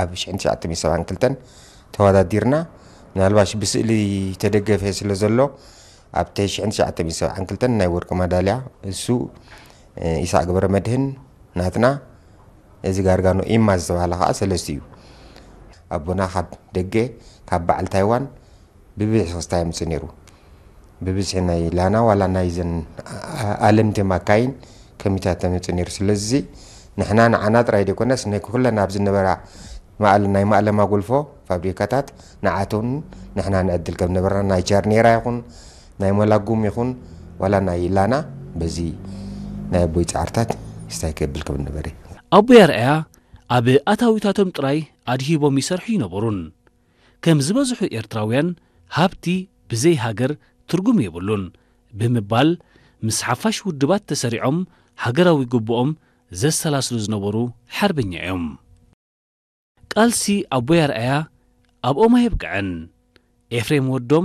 ኣብ 1972 ተወዳዲርና ምናልባሽ ብስእሊ ተደገፈ ስለ ዘሎ ኣብ 1972 ናይ ወርቂ መዳልያ እሱ ኢሳቅ ገብረ መድህን ናትና እዚ ጋርጋኖ ኢማ ዝተባሃለ ከዓ ሰለስተ እዩ ኣቦና ካብ ደገ ካብ በዓል ታይዋን ብብዝሒ ክስታይ ምጽ ነይሩ ብብዝሒ ናይ ላና ዋላ ናይ ዘን ኣለምቲ ማካይን ከሚታት ምጽ ነይሩ ስለዚ ንሕና ንዓና ጥራይ ደኮነስ ናይ ኩለና ኣብ ዝነበራ ማዕል ናይ ማዕለማ ጎልፎ ፋብሪካታት ንዓቶን ንሕና ንዕድል ከም ነበርና ናይ ቻርኔራ ይኹን ናይ መላጉም ይኹን ዋላ ናይ ላና በዚ ናይ ቦይ ጻርታት ስታይ ከብል ከም ነበረ ኣቦ ያርአያ ኣብ ኣታዊታቶም ጥራይ ኣድሂቦም ይሰርሑ ይነበሩን ከም ዝበዝሑ ኤርትራውያን ሃብቲ ብዘይ ሃገር ትርጉም የብሉን ብምባል ምስ ሓፋሽ ውድባት ተሰሪዖም ሃገራዊ ግቦኦም ዘሰላስሉ ዝነበሩ ሓርበኛ እዮም ቃልሲ ኣቦ ያርአያ ኣብ ኦማ የብቅዐን ኤፍሬም ወዶም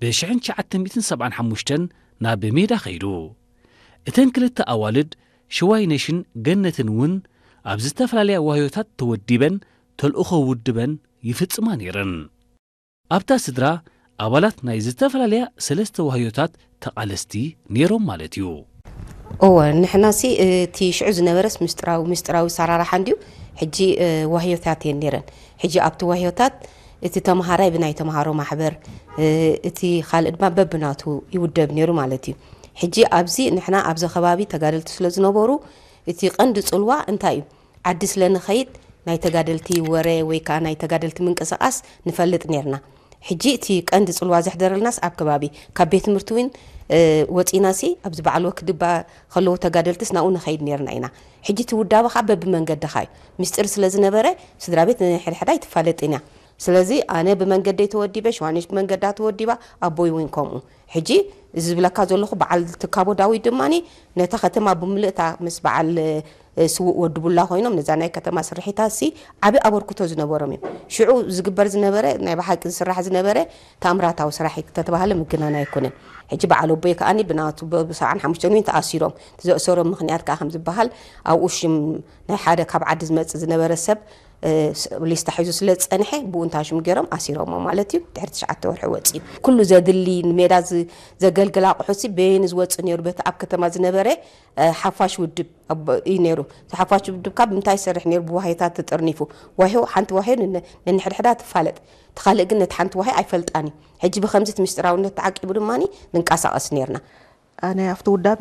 ብ1975 ናብ ሜዳ ኸይዱ እተን ክልተ ኣዋልድ ሽዋይ ነሽን ገነትን ውን ኣብ ዝተፈላለያ ዋህዮታት ተወዲበን ተልእኾ ውድበን ይፍጽማ ነይረን ኣብታ ስድራ ኣባላት ናይ ዝተፈላለያ ሰለስተ ዋህዮታት ተቓለስቲ ነይሮም ማለት እዩ ንሕናሲ እቲ ሽዑ ዝነበረስ ምስጥራዊ ሰራራሓ እንድዩ ሕጂ ዋህዮታት እየን ነይረን ሕጂ ኣብቲ ዋህዮታት እቲ ተምሃራይ ብናይ ተምሃሮ ማሕበር እቲ ካልእ ድማ በብናቱ ይውደብ ነይሩ ማለት እዩ ሕጂ ኣብዚ ንሕና ኣብዚ ከባቢ ተጋደልቲ ስለ ዝነበሩ እቲ ቀንዲ ጽልዋ እንታይ እዩ ዓዲ ስለ ንኸይድ ናይ ተጋደልቲ ወሬ ወይ ከዓ ናይ ተጋደልቲ ምንቅስቓስ ንፈልጥ ነርና ሕጂ እቲ ቀንዲ ጽልዋ ዘሕደረልናስ ኣብ ከባቢ ካብ ቤት ትምህርቲ ውን ወፂናሲ ኣብዚ በዓል ወክድባ ከለዉ ተጋደልትስ ናኡ ንኸይድ ነርና ኢና ሕጂ እቲ ውዳበ ከዓ በብመንገዲ ኸ ምስጢር ስለ ዝነበረ ስድራ ቤት ንሕድሕዳይ ትፋለጥ ኢና ስለዚ ኣነ ብመንገደይ ተወዲበ ሸዋንሽ ብመንገዳ ተወዲባ ኣቦይ ውን ከምኡ ሕጂ ዝብለካ ዘለኹ በዓል ትካቦ ዳዊት ድማኒ ነታ ከተማ ብምልእታ ምስ በዓል ስውእ ወድቡላ ኮይኖም ነዛ ናይ ከተማ ስርሒታሲ ዓቢ ኣበርክቶ ዝነበሮም እዮም ሽዑ ዝግበር ዝነበረ ናይ ባሓቂ ዝስራሕ ዝነበረ ተኣምራታዊ ስራሕ ተተባሃለ ምግናና ኣይኮነን ሕጂ በዓል ኣቦይ ከኣኒ ብናቱ ብ75 ውን ተኣሲሮም ተዘእሰሮም ምኽንያት ከዓ ከም ዝበሃል ኣብኡ ሽም ናይ ሓደ ካብ ዓዲ ዝመጽእ ዝነበረ ሰብ ሊስታ ሒዙ ስለ ጸንሐ ብኡንታሽም ገይሮም ኣሲሮም ማለት እዩ ድሕሪ 9 ወርሒ ወፂ ኩሉ ዘድሊ ሜዳ ዘገልግል ኣቑሑሲ በይን ዝወጽእ ነይሩ በቲ ኣብ ከተማ ዝነበረ ሓፋሽ ውድብ እዩ ነይሩ ሓፋሽ ውድብ ካብ ምንታይ ይሰርሕ ነይሩ ብዋህይታት ተጠርኒፉ ዋህዮ ሓንቲ ዋህዮ ነንሕድሕዳ ትፋለጥ ተኻልእ ግን ነቲ ሓንቲ ዋህዮ ኣይፈልጣኒ ሕጂ ብከምዚ ምስጢራውነት ተዓቂቡ ድማኒ ንንቀሳቐስ ነርና ኣነ ኣብቲ ውዳቤ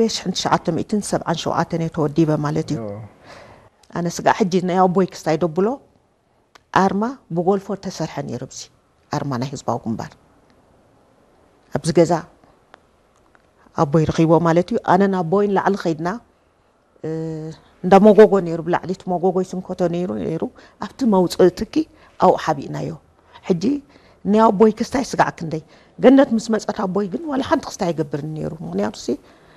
1977 ተወዲበ ማለት እዩ ኣነ ስጋ ሕጂ ናይ ኣቦይ ክስታይ ደብሎ ኣርማ ብጎልፎ ተሰርሐ ነይሩ ብዚ ኣርማ ናይ ህዝባዊ ግንባር ኣብዚ ገዛ ኣቦይ ረኺቦ ማለት እዩ ኣነ ናቦይን ላዕሊ ኸይድና እንዳ መጎጎ ነይሩ ብላዕሊት መጎጎ ይስንከቶ ነይሩ ኣብቲ መውፅእ ትኪ ኣብኡ ሓቢእናዮ ሕጂ ናይ ኣቦይ ክስታይ ስጋዕ ክንደይ ገነት ምስ መፀት ኣቦይ ግን ዋላ ሓንቲ ክስታይ ይገብር ነይሩ ምክንያቱ ሲ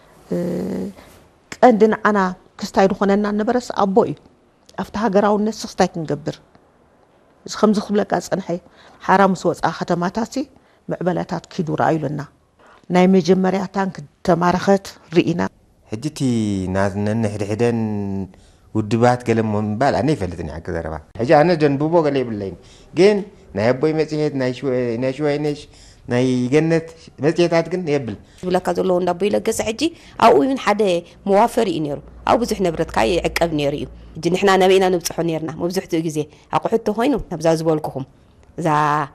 ቀንዲ ንዓና ክስታይ ድኾነና ነበረስ ኣቦ እዩ ኣብቲ ሃገራውነት ክስታይ ክንገብር እዚ ከምዚ ክብለካ ፀንሐ ሓራ ምስ ወፃ ከተማታሲ ምዕበላታት ኪዱ ረኣዩልና ናይ መጀመርያ ታንክ ተማረኸት ርኢና ሕጂቲ ነንሕድሕደን ውድባት ገለም ምባል ኣነ ይፈልጥኒ ዓቂ ዘረባ ሕጂ ኣነ ደንብቦ ገለ ይብለይን ግን ናይ ኣቦይ መጽሔት ናይ ሽዋይነሽ ናይ ገነት መጽሔታት ግን የብል ዝብለካ ዘለዎ እንዳቦይ ለገሰ ሕጂ ኣብኡ ውን ሓደ መዋፈሪ እዩ ነይሩ ኣብ ብዙሕ ንብረትካ ይዕቀብ ነይሩ እዩ ሕጂ ንሕና ነቢና ንብፅሖ ነርና መብዙሕትኡ ግዜ ኣቑሑት ኮይኑ ነብዛ ዝበልኩኹም እዛ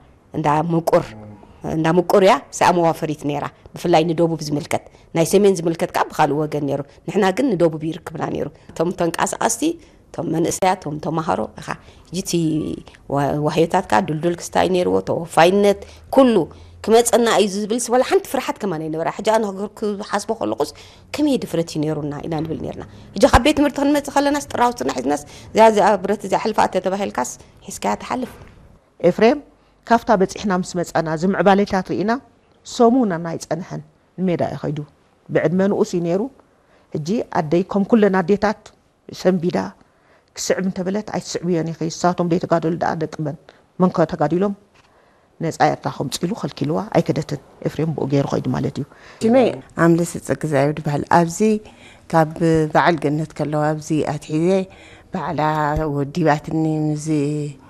እንዳ ምቁር እያ ሰኣ መዋፈሪት ነይራ ብፍላይ ንደቡብ ዝምልከት ናይ ሰሜን ዝምልከት ከዓ ብካልእ ወገን ነይሩ ንሕና ግን ንደቡብ ይርክብና ነይሩ እቶም ተንቀሳቐስቲ እቶም መንእሰያት እቶም ተማሃሮ ኢኻ ሕጂቲ ዋህዮታት ከዓ ዱልዱል ክስታይ ነይርዎ ተወፋይነት ኩሉ ክመፀና እዩ ዝብል ስበላ ሓንቲ ፍርሓት ከማን ይነበራ ሕጂ ኣነ ክሓስቦ ከለኹስ ከመይ ድፍረት እዩ ነይሩና ኢና ንብል ነርና ሕጂ ካብ ቤት ትምህርቲ ክንመፅእ ከለናስ ጥራውትና ሒዝናስ እዚኣ ብረት እዚኣ ሕልፋት ተባሂልካስ ሒዝካያ ተሓልፍ ኤፍሬም ካፍታ በፂሕና ምስ መፀና ዝምዕባለታት ርኢና ሰሙና ናይ ፀንሐን ንሜዳ ይኸይዱ ብዕድመ ንኡስ እዩ ነይሩ ሕጂ ኣደይ ከም ኩለን ኣዴታት ሰንቢዳ ክስዕብ እንተበለት ኣይትስዕብዮን ይኸይ ንሳቶም ደይተጋደሉ ደኣ ደቅመን መንከ ተጋዲሎም ነፃ የርታኹም ፅኢሉ ከልኪልዋ ኣይክደትን ኤፍሬም ብኡ ገይሩ ኸይዱ ማለት እዩ ሽመይ ኣምለስ ፀግዛዩ ድበሃል ኣብዚ ካብ በዓል ገነት ከለዋ ኣብዚ ኣትሒዘ በዓላ ወዲባትኒ ምዝ